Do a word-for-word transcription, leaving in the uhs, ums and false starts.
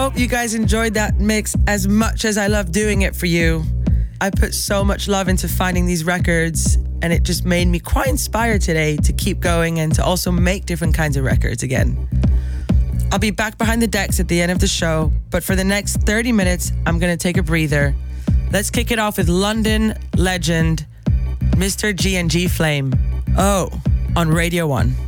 hope you guys enjoyed that mix as much as I love doing it for you. I put so much love into finding these records, and it just made me quite inspired today to keep going and to also make different kinds of records again. I'll be back behind the decks at the end of the show, but for the next thirty minutes, I'm going to take a breather. Let's kick it off with London legend, Mister G and G Flame. Oh, on Radio one.